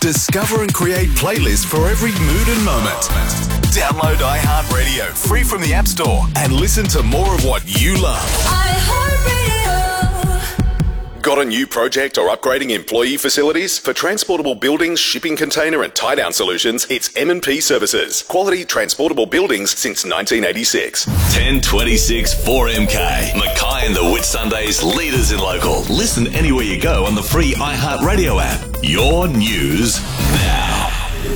Discover and create playlists for every mood and moment. Download iHeartRadio free from the App Store and listen to more of what you love. iHeartRadio. Got a new project or upgrading employee facilities? For transportable buildings, shipping container and tie-down solutions, it's M&P Services. Quality transportable buildings since 1986. 1026 4MK. Mackay and the Whitsundays, leaders in local. Listen anywhere you go on the free iHeartRadio app. Your news now.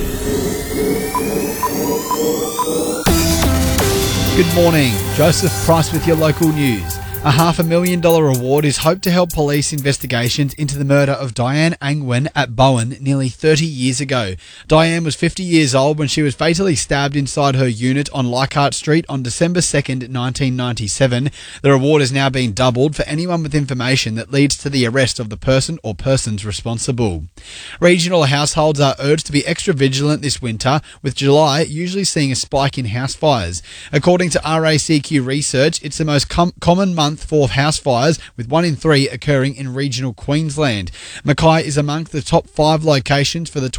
Good morning. Joseph Price with your local news. A $500,000 award is hoped to help police investigations into the murder of Diane Angwin at Bowen nearly 30 years ago. Diane was 50 years old when she was fatally stabbed inside her unit on Leichhardt Street on December 2nd, 1997. The reward has now been doubled for anyone with information that leads to the arrest of the person or persons responsible. Regional households are urged to be extra vigilant this winter, with July usually seeing a spike in house fires. According to RACQ research, it's the most common month for house fires, with 1 in 3 occurring in regional Queensland. Mackay is among the top 5 locations for the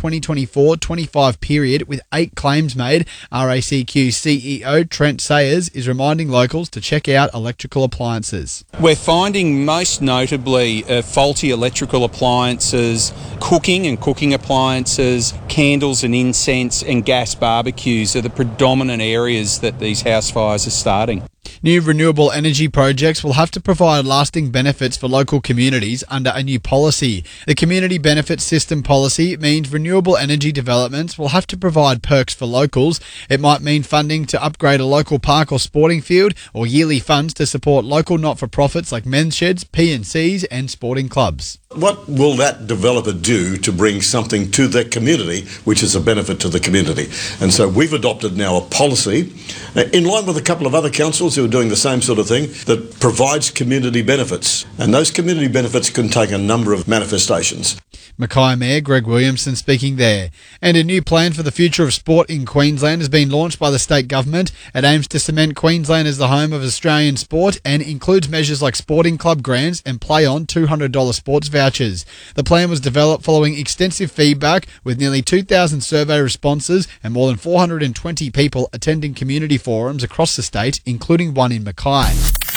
2024-25 period, with 8 claims made. RACQ CEO Trent Sayers is reminding locals to check out electrical appliances. We're finding most notably faulty electrical appliances, cooking and cooking appliances, candles and incense and gas barbecues are the predominant areas that these house fires are starting. New renewable energy projects will have to provide lasting benefits for local communities under a new policy. The Community Benefits System policy means renewable energy developments will have to provide perks for locals. It might mean funding to upgrade a local park or sporting field, or yearly funds to support local not-for-profits like men's sheds, P&Cs and sporting clubs. What will that developer do to bring something to that community which is a benefit to the community? And so we've adopted now a policy in line with a couple of other councils who are doing the same sort of thing that provides community benefits. And those community benefits can take a number of manifestations. Mackay Mayor Greg Williamson speaking there. And a new plan for the future of sport in Queensland has been launched by the state government. It aims to cement Queensland as the home of Australian sport and includes measures like sporting club grants and play-on $200 sports vouchers. The plan was developed following extensive feedback, with nearly 2,000 survey responses and more than 420 people attending community forums across the state, including one in Mackay.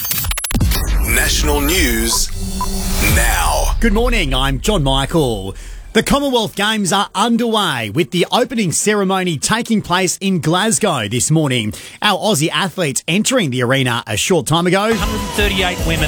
National news now. Good morning, I'm John Michael. The Commonwealth Games are underway, with the opening ceremony taking place in Glasgow this morning. Our Aussie athletes entering the arena a short time ago. 138 women,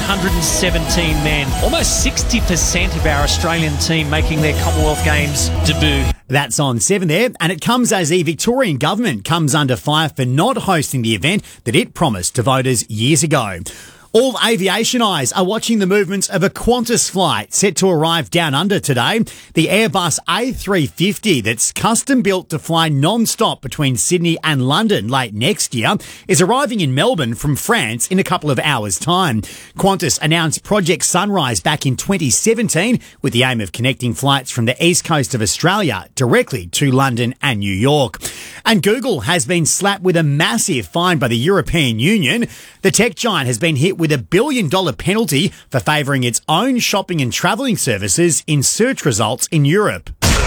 117 men. Almost 60% of our Australian team making their Commonwealth Games debut. That's on 7 there, and it comes as the Victorian government comes under fire for not hosting the event that it promised to voters years ago. All aviation eyes are watching the movements of a Qantas flight set to arrive down under today. The Airbus A350 that's custom built to fly non-stop between Sydney and London late next year is arriving in Melbourne from France in a couple of hours' time. Qantas announced Project Sunrise back in 2017 with the aim of connecting flights from the east coast of Australia directly to London and New York. And Google has been slapped with a massive fine by the European Union. The tech giant has been hit with a $1 billion penalty for favouring its own shopping and travelling services in search results in Europe.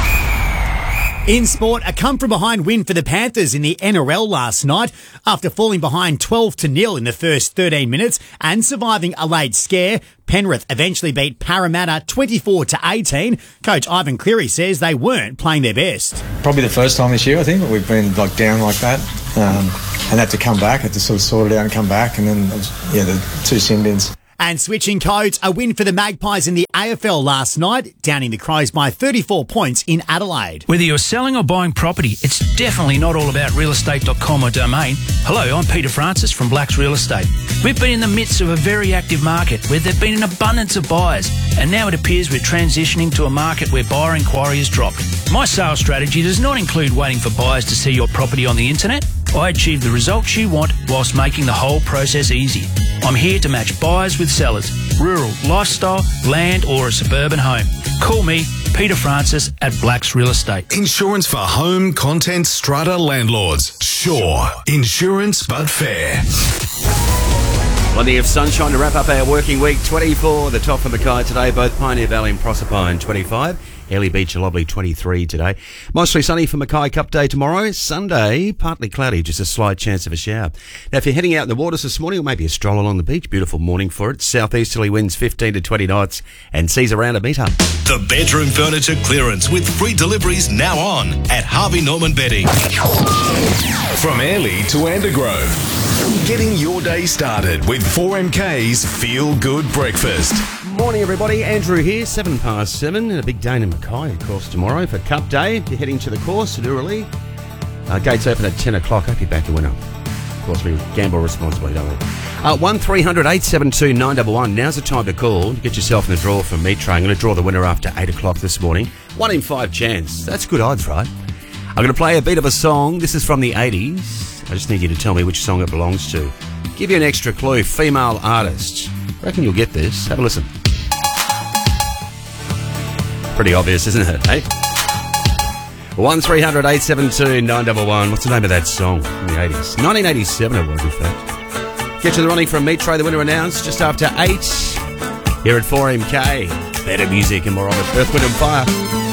In sport, a come-from-behind win for the Panthers in the NRL last night after falling behind 12-0 in the first 13 minutes and surviving a late scare. Penrith eventually beat Parramatta 24-18. Coach Ivan Cleary says they weren't playing their best. Probably the first time this year, I think, that we've been down like that. And had to come back, had to sort of sort it out and come back, and then, the 2 sin bins. And switching codes, a win for the Magpies in the AFL last night, downing the Crows by 34 points in Adelaide. Whether you're selling or buying property, it's definitely not all about realestate.com or Domain. Hello, I'm Peter Francis from Blacks Real Estate. We've been in the midst of a very active market where there've been an abundance of buyers, and now it appears we're transitioning to a market where buyer inquiry has dropped. My sales strategy does not include waiting for buyers to see your property on the internet. I achieve the results you want whilst making the whole process easy. I'm here to match buyers with sellers, rural, lifestyle, land or a suburban home. Call me, Peter Francis at Blacks Real Estate. Insurance for home, content, strata landlords. Sure. Insurance but fair. Plenty of sunshine to wrap up our working week. 24, the top for Mackay today, both Pioneer Valley and Proserpine 25. Airlie Beach, a lovely 23 today. Mostly sunny for Mackay Cup Day tomorrow. Sunday, partly cloudy, just a slight chance of a shower. Now, if you're heading out in the waters this morning, or maybe a stroll along the beach, beautiful morning for it. Southeasterly winds 15 to 20 knots and seas around a metre. The bedroom furniture clearance with free deliveries now on at Harvey Norman Bedding. From Airlie to Andergrove. Getting your day started with 4MK's Feel Good Breakfast. Morning, everybody. Andrew here, 7:07, and a big day in Mackay, of course, tomorrow for Cup Day. If you're heading to the course, Urali. Gates open at 10 o'clock. Hope you back the winner. Of course, we gamble responsibly, don't we? 1300 872 911. Now's the time to call. Get yourself in the draw from Metre. I'm going to draw the winner after 8 o'clock this morning. 1 in 5 chance. That's good odds, right? I'm going to play a beat of a song. This is from the 80s. I just need you to tell me which song it belongs to. Give you an extra clue. Female artist. I reckon you'll get this. Have a listen. Pretty obvious, isn't it, eh? 1300 872 911. What's the name of that song from the 80s? 1987 it was, in fact. Get to the running from Metre. The winner announced just after 8. Here at 4MK. Better music and more of it. Earth, Wind and Fire.